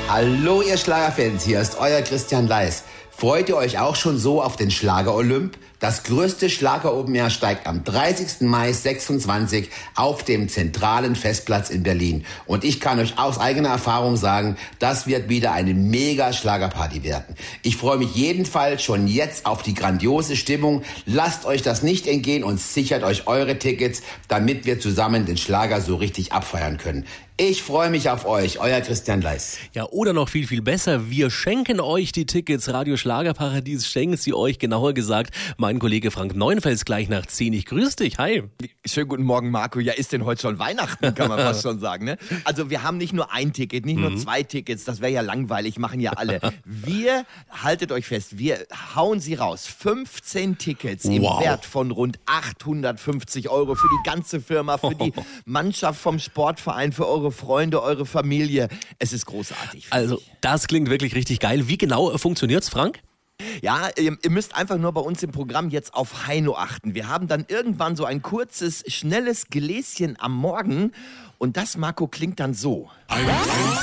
Hallo ihr Schlagerfans, hier ist euer Christian Leis. Freut ihr euch auch schon so auf den Schlager-Olymp? Das größte Schlager-Open Air steigt am 30. Mai 26 auf dem zentralen Festplatz in Berlin. Und ich kann euch aus eigener Erfahrung sagen, das wird wieder eine mega Schlagerparty werden. Ich freue mich jedenfalls schon jetzt auf die grandiose Stimmung. Lasst euch das nicht entgehen und sichert euch eure Tickets, damit wir zusammen den Schlager so richtig abfeiern können. Ich freue mich auf euch, euer Christian Leis. Ja, oder noch viel, viel besser, wir schenken euch die Tickets. Radio Schlagerparadies schenkt sie euch, genauer gesagt mein Kollege Frank Neuenfels gleich nach 10. Ich grüße dich, hi. Schönen guten Morgen, Marco. Ja, ist denn heute schon Weihnachten, kann man fast schon sagen, ne? Also wir haben nicht nur ein Ticket, nicht nur 2 Tickets, das wäre ja langweilig, machen ja alle. Wir, haltet euch fest, wir hauen sie raus. 15 Tickets im Wert von rund 850 € für die ganze Firma, für die Mannschaft vom Sportverein, für eure Freunde, eure Familie. Es ist großartig. Also, das klingt wirklich richtig geil. Wie genau funktioniert's, Frank? Ja, ihr müsst einfach nur bei uns im Programm jetzt auf Heino achten. Wir haben dann irgendwann so ein kurzes, schnelles Gläschen am Morgen und das, Marco, klingt dann so.